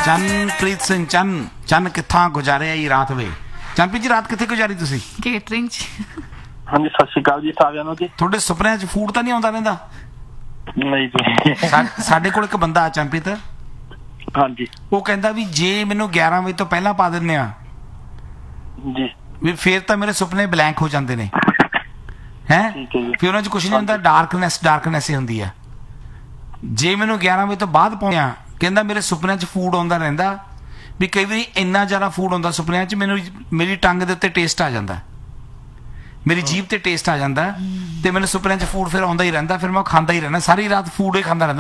ਚੰਨਪ੍ਰੀਤ ਸਿੰਘ ਚੰਨ ਕਿੱਥਾਂ ਗੁਜ਼ਾਰਿਆ ਹੀ ਰਾਤ ਵੇ? ਚੰਨਪ੍ਰੀਤ ਜੀ ਰਾਤ ਕਿੱਥੇ ਗੁਜ਼ਾਰੀ ਤੁਸੀਂ? ਕੇਟਰਿੰਗ ਚ। ਹਾਂਜੀ, ਸਤਿ ਸ਼੍ਰੀ ਅਕਾਲ ਜੀ ਸਾਰਿਆਂ ਨੂੰ ਜੀ। ਤੁਹਾਡੇ ਸੁਪਨਿਆਂ 'ਚ ਫੂਡ ਤਾਂ ਨਹੀਂ ਆਉਂਦਾ ਰਹਿੰਦਾ? ਨਹੀਂ ਜੀ। ਸਾਡੇ ਕੋਲ ਇੱਕ ਬੰਦਾ ਆ ਚੰਨਪ੍ਰੀਤ, ਹਾਂਜੀ ਉਹ ਕਹਿੰਦਾ ਵੀ ਜੇ ਮੈਨੂੰ 11 ਵਜੇ ਤੋਂ ਪਹਿਲਾਂ ਪਾ ਦਿੰਦੇ ਆ ਜੀ ਵੀ ਫੇਰ ਤਾਂ ਮੇਰੇ ਸੁਪਨੇ ਬਲੈਂਕ ਹੋ ਜਾਂਦੇ ਨੇ ਹੈ। ਠੀਕ ਹੈ ਜੀ। ਫਿਰ ਉਹਨਾਂ 'ਚ ਕੁਛ ਨਹੀਂ ਹੁੰਦਾ, ਡਾਰਕਨੈਸ ਹੀ ਹੁੰਦੀ ਆ। ਜੇ ਮੈਨੂੰ 11 ਵਜੇ ਤੋਂ ਬਾਅਦ ਪਾਉਣਾ, ਕਹਿੰਦਾ ਮੇਰੇ ਸੁਪਨਿਆਂ 'ਚ ਫੂਡ ਆਉਂਦਾ ਰਹਿੰਦਾ ਵੀ ਕਈ ਵਾਰੀ ਇੰਨਾ ਜ਼ਿਆਦਾ ਫੂਡ ਆਉਂਦਾ ਸੁਪਨਿਆਂ 'ਚ ਮੈਨੂੰ ਮੇਰੀ ਟੰਗ ਦੇ ਉੱਤੇ ਟੇਸਟ ਆ ਜਾਂਦਾ, ਮੇਰੀ ਜੀਭ ਤੇ ਟੇਸਟ ਆ ਜਾਂਦਾ ਤੇ ਮੈਨੂੰ ਸੁਪਨਿਆਂ 'ਚ ਫੂਡ ਫਿਰ ਆਉਂਦਾ ਹੀ ਰਹਿੰਦਾ, ਫਿਰ ਮੈਂ ਖਾਂਦਾ ਹੀ ਰਹਿਣਾ, ਸਾਰੀ ਰਾਤ ਫੂਡ ਹੀ ਖਾਂਦਾ ਰਹਿੰਦਾ।